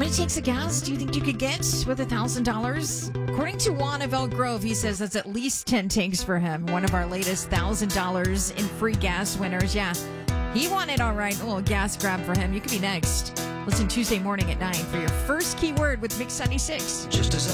many tanks of gas do you think you could get with $1,000? According to Juan of Elk Grove, he says that's at least 10 tanks for him. One of our latest $1,000 in free gas winners. Yeah, he won it all right. A little gas grab for him. You could be next. Listen Tuesday morning at 9 for your first keyword with Mix 96. Just as